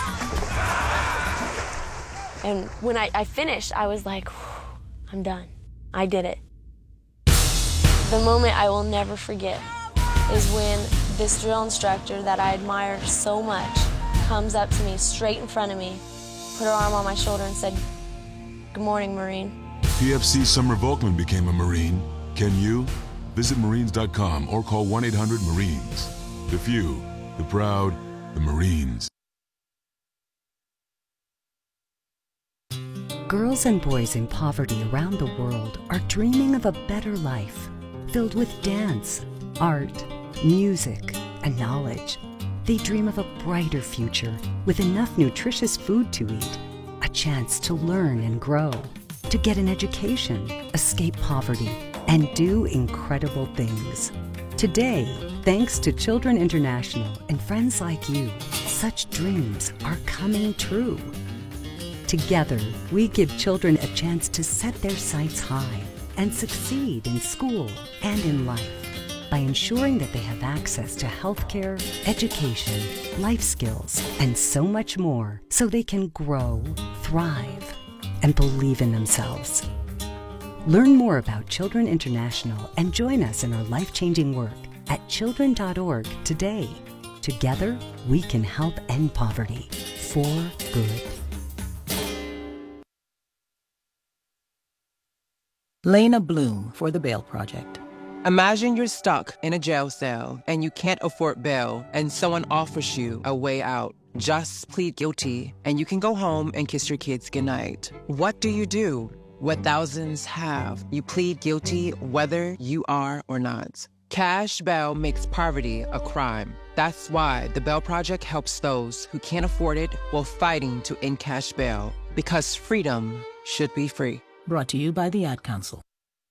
And when I finished, I was like, I'm done. I did it. The moment I will never forget is when this drill instructor that I admire so much comes up to me straight in front of me, put her arm on my shoulder and said, "Good morning, Marine." PFC Summer Volkman became a Marine. Can you? Visit Marines.com or call 1-800-MARINES. The few, the proud, the Marines. Girls and boys in poverty around the world are dreaming of a better life, filled with dance, art, music, and knowledge. They dream of a brighter future with enough nutritious food to eat, a chance to learn and grow, to get an education, escape poverty, and do incredible things. Today, thanks to Children International and friends like you, such dreams are coming true. Together, we give children a chance to set their sights high and succeed in school and in life, by ensuring that they have access to healthcare, education, life skills, and so much more, so they can grow, thrive, and believe in themselves. Learn more about Children International and join us in our life-changing work at children.org today. Together, we can help end poverty for good. Lena Bloom for the Bail Project. Imagine you're stuck in a jail cell and you can't afford bail and someone offers you a way out. Just plead guilty and you can go home and kiss your kids goodnight. What do? What thousands have. You plead guilty whether you are or not. Cash bail makes poverty a crime. That's why the Bail Project helps those who can't afford it while fighting to end cash bail. Because freedom should be free. Brought to you by the Ad Council.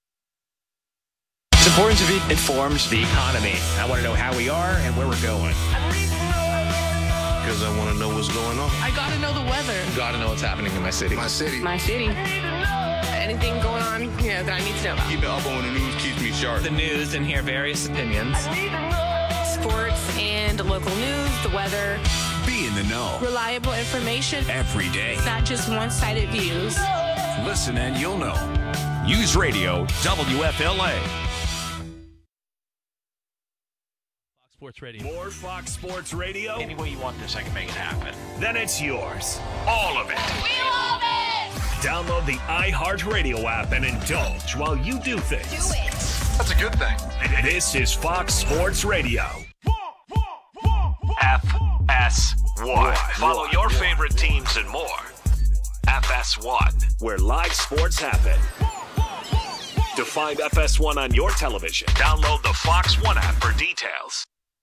It's important to be informed the economy. I want to know how we are and where we're going. Because I want to know what's going on. I got to know the weather. Got to know what's happening in my city. My city. My city. Anything going on here that I need to know about. Keep it up on the news, keeps me sharp. The news and hear various opinions. Sports and local news, the weather. Be in the know. Reliable information. Every day. Not just one-sided views. Listen and you'll know. News Radio, WFLA. Fox Sports Radio. More Fox Sports Radio. Any way you want this, I can make it happen. Then it's yours. All of it. We love it! Download the iHeartRadio app and indulge while you do things. Do it! That's a good thing. This is Fox Sports Radio. FS1. Follow your favorite teams and more FS1, where live sports happen. To find FS1 on your television, download the Fox One app for details.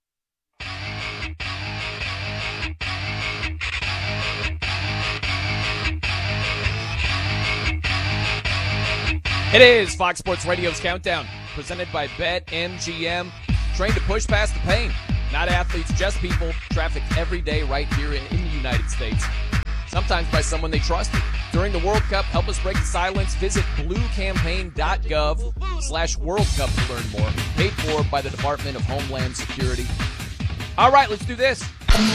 It is Fox Sports Radio's Countdown, presented by BetMGM. Trained to push past the pain. Not athletes, just people. Trafficked every day right here in the United States. Sometimes by someone they trusted. During the World Cup, help us break the silence. Visit bluecampaign.gov/World Cup to learn more. Paid for by the Department of Homeland Security. All right, let's do this.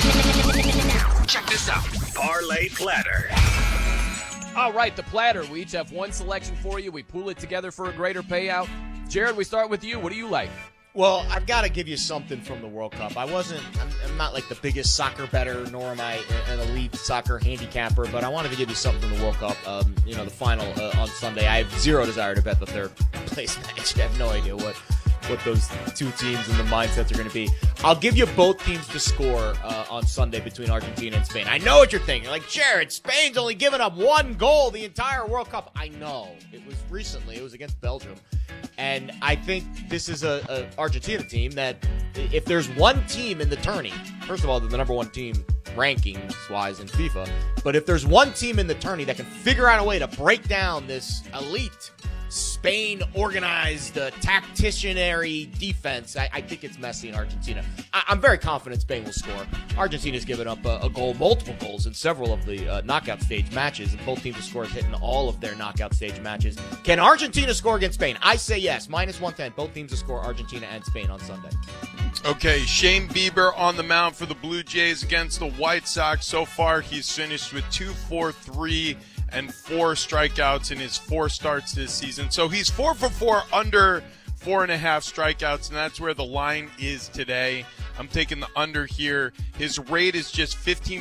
Check this out. Parlay Platter. All right, the platter. We each have one selection for you. We pool it together for a greater payout. Jared, we start with you. What do you like? Well, I've got to give you something from the World Cup. I'm not like the biggest soccer bettor, nor am I an elite soccer handicapper, but I wanted to give you something from the World Cup. The final on Sunday. I have zero desire to bet the third place match. I have no idea what those two teams and the mindsets are going to be. I'll give you both teams to score on Sunday between Argentina and Spain. I know what you're thinking. You're like, Jared, Spain's only given up one goal the entire World Cup. I know. It was recently. It was against Belgium. And I think this is a Argentina team that if there's one team in the tourney, first of all, they're the number one team rankings-wise in FIFA, but if there's one team in the tourney that can figure out a way to break down this elite Spain-organized, tacticianary defense, I think it's Messi and Argentina. I'm very confident Spain will score. Argentina's given up a goal, multiple goals in several of the knockout stage matches, and both teams have scored hitting all of their knockout stage matches. Can Argentina score against Spain? I say yes. -110. Both teams will score, Argentina and Spain, on Sunday. Okay, Shane Bieber on the mound for the Blue Jays against the White Sox. So far, he's finished with 2-4-3 and 4 strikeouts in his 4 starts this season. So he's 4 for 4 under 4.5 strikeouts, and that's where the line is today. I'm taking the under here. His rate is just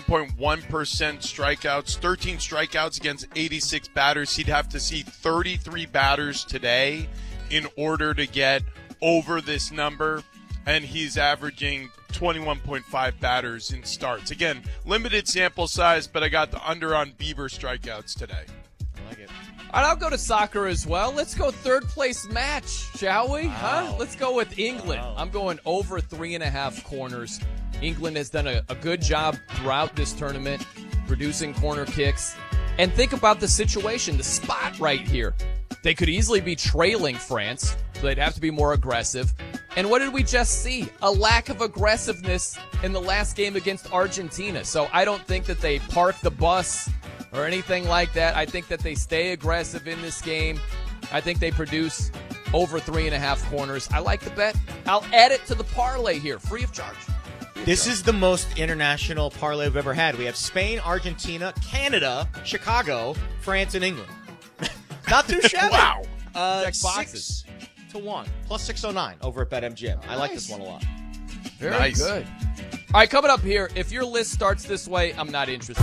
15.1% strikeouts, 13 strikeouts against 86 batters. He'd have to see 33 batters today in order to get over this number, and he's averaging 21.5 batters in starts. Again, limited sample size, but I got the under on Bieber strikeouts today. I like it. All right, I'll go to soccer as well. Let's go third place match, shall we? Wow. Huh? Let's go with England. Wow. I'm going over 3.5 corners. England has done a good job throughout this tournament, producing corner kicks. And think about the situation, the spot right here. They could easily be trailing France, so they'd have to be more aggressive. And what did we just see? A lack of aggressiveness in the last game against Argentina. So I don't think that they park the bus or anything like that. I think that they stay aggressive in this game. I think they produce over 3.5 corners. I like the bet. I'll add it to the parlay here, free of charge. This is the most international parlay we've ever had. We have Spain, Argentina, Canada, Chicago, France, and England. Not too shabby. Wow. Check boxes. 6-1, plus 609 over at BetMGM. Nice. I like this one a lot. Very Nice. good. All right, coming up here, if your list starts this way, I'm not interested.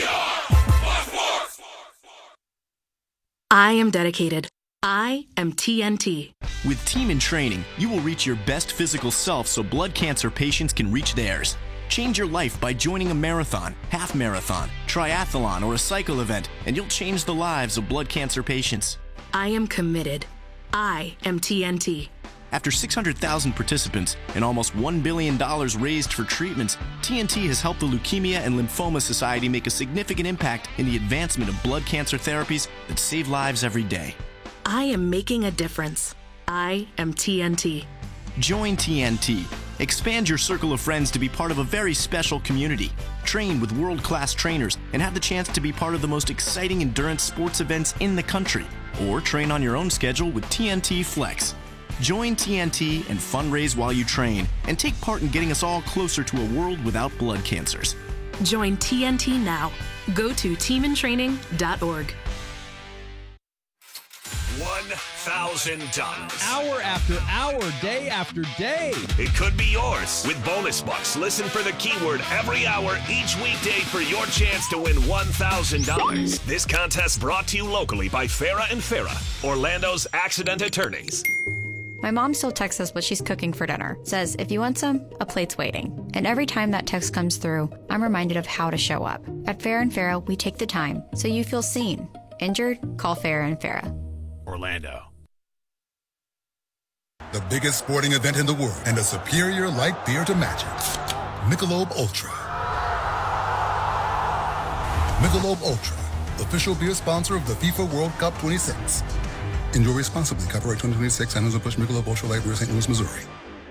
I am dedicated. I am TNT. With Team in Training, you will reach your best physical self so blood cancer patients can reach theirs. Change your life by joining a marathon, half marathon, triathlon, or a cycle event, and you'll change the lives of blood cancer patients. I am committed. I am TNT. After 600,000 participants and almost $1 billion raised for treatments, TNT has helped the Leukemia and Lymphoma Society make a significant impact in the advancement of blood cancer therapies that save lives every day. I am making a difference. I am TNT. Join TNT. Expand your circle of friends to be part of a very special community. Train with world-class trainers and have the chance to be part of the most exciting endurance sports events in the country. Or train on your own schedule with TNT Flex. Join TNT and fundraise while you train and take part in getting us all closer to a world without blood cancers. Join TNT now. Go to teamintraining.org. $1,000. Hour after hour, day after day. It could be yours. With Bonus Bucks, listen for the keyword every hour each weekday for your chance to win $1,000. This contest brought to you locally by Farah and Farah, Orlando's accident attorneys. My mom still texts us what she's cooking for dinner. Says, if you want some, a plate's waiting. And every time that text comes through, I'm reminded of how to show up. At Farrah & Farrah, we take the time so you feel seen. Injured? Call Farrah & Farrah. Orlando. The biggest sporting event in the world and a superior light beer to match it. Michelob Ultra. Michelob Ultra, official beer sponsor of the FIFA World Cup 26. Enjoy responsibly. Copyright 2026, Anheuser-Busch Michelob Ultra Light Beer, St. Louis, Missouri.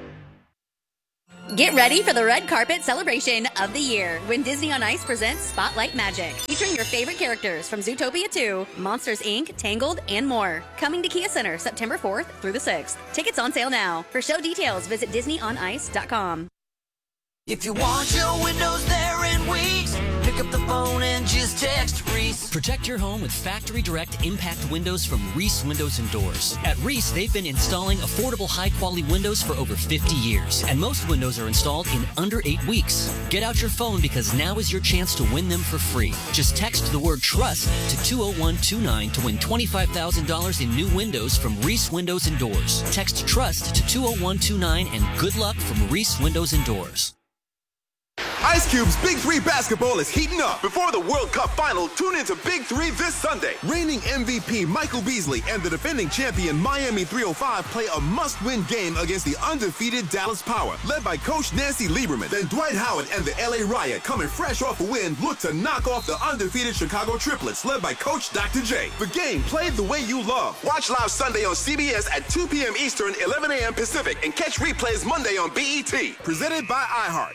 Get ready for the red carpet celebration of the year when Disney on Ice presents Spotlight Magic, featuring your favorite characters from Zootopia 2, Monsters, Inc., Tangled, and more. Coming to Kia Center September 4th through the 6th. Tickets on sale now. For show details, visit DisneyOnIce.com. If you want your windows there in weeks, pick up the phone and just text Reese. Protect your home with Factory Direct Impact Windows from Reese Windows and Doors. At Reese, they've been installing affordable, high-quality windows for over 50 years, and most windows are installed in under 8 weeks. Get out your phone because now is your chance to win them for free. Just text the word TRUST to 20129 to win $25,000 in new windows from Reese Windows and Doors. Text TRUST to 20129 and good luck from Reese Windows and Doors. Ice Cube's Big 3 basketball is heating up. Before the World Cup final, tune into Big 3 this Sunday. Reigning MVP Michael Beasley and the defending champion Miami 305 play a must-win game against the undefeated Dallas Power, led by Coach Nancy Lieberman. Then Dwight Howard and the LA Riot, coming fresh off a win, look to knock off the undefeated Chicago Triplets, led by Coach Dr. J. The game played the way you love. Watch live Sunday on CBS at 2 p.m. Eastern, 11 a.m. Pacific, and catch replays Monday on BET. Presented by iHeart.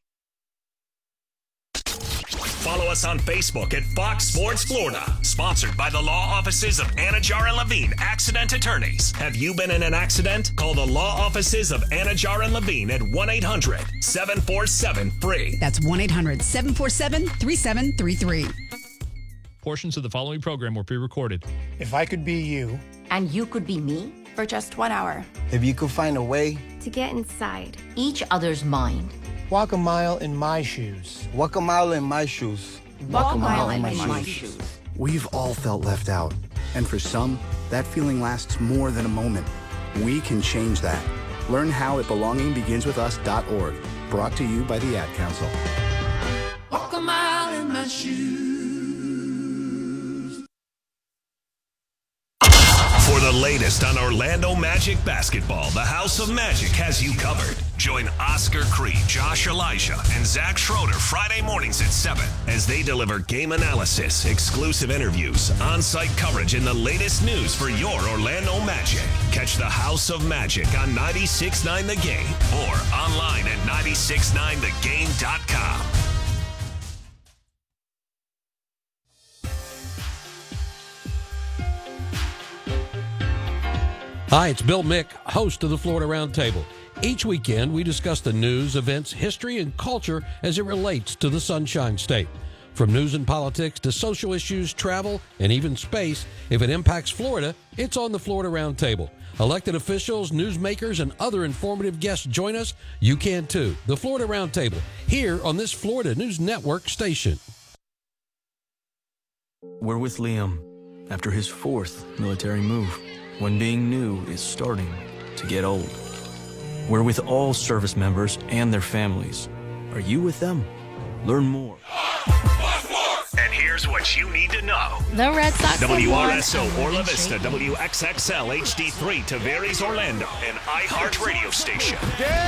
Follow us on Facebook at Fox Sports Florida. Sponsored by the law offices of Anajar and Levine, accident attorneys. Have you been in an accident? Call the law offices of Anajar and Levine at 1-800-747-FREE. That's 1-800-747-3733. Portions of the following program were pre-recorded. If I could be you. And you could be me for just 1 hour. If you could find a way to get inside each other's mind. Walk a mile in my shoes. Walk a mile in my shoes. Walk a mile in my shoes. We've all felt left out. And for some, that feeling lasts more than a moment. We can change that. Learn how at belongingbeginswithus.org. Brought to you by the Ad Council. Walk a mile in my shoes. For the latest on Orlando Magic basketball, the House of Magic has you covered. Join Oscar Cree, Josh Elijah, and Zach Schroeder Friday mornings at 7 as they deliver game analysis, exclusive interviews, on-site coverage, and the latest news for your Orlando Magic. Catch the House of Magic on 96.9 The Game or online at 969thegame.com. Hi, it's Bill Mick, host of the Florida Roundtable. Each weekend, we discuss the news, events, history, and culture as it relates to the Sunshine State. From news and politics to social issues, travel, and even space, if it impacts Florida, it's on the Florida Roundtable. Elected officials, newsmakers, and other informative guests join us. You can too. The Florida Roundtable, here on this Florida News Network station. We're with Liam after his 4th military move, when being new is starting to get old. We're with all service members and their families. Are you with them? Learn more. And here's what you need to know. The Red Sox WRSO Orla Vista, WXXL HD3 Tavares Orlando, an iHeart radio station.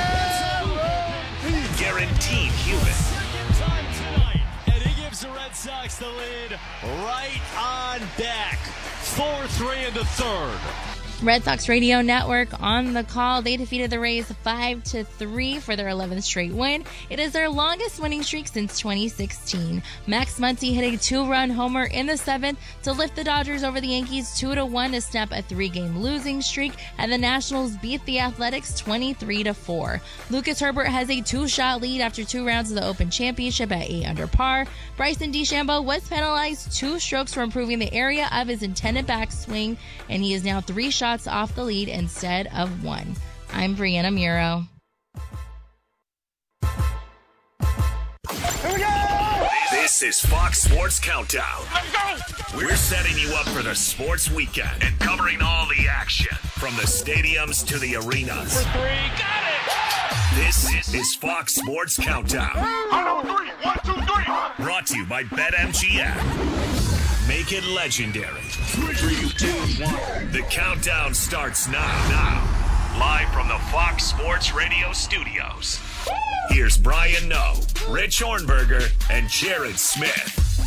Guaranteed human. And he gives the Red Sox the lead right on deck. 4-3 in the third. Red Sox Radio Network on the call. They defeated the Rays 5-3 for their 11th straight win. It is their longest winning streak since 2016. Max Muncy hit a 2-run homer in the 7th to lift the Dodgers over the Yankees 2-1 to snap a 3-game losing streak, and the Nationals beat the Athletics 23-4. Lucas Herbert has a 2-shot lead after 2 rounds of the Open Championship at 8 under par. Bryson DeChambeau was penalized 2 strokes for improving the area of his intended backswing, and he is now 3 shots off the lead instead of 1. I'm Brianna Muro. This This is Fox Sports Countdown. We're setting you up for the sports weekend and covering all the action from the stadiums to the arenas. For three, got it! This is Fox Sports Countdown. 1, 2, 3. Brought to you by BetMGM. Make it legendary. 3, 2, 1. The countdown starts now. Live from the Fox Sports Radio studios. Here's Brian Noe, Rich Hornberger, and Jared Smith.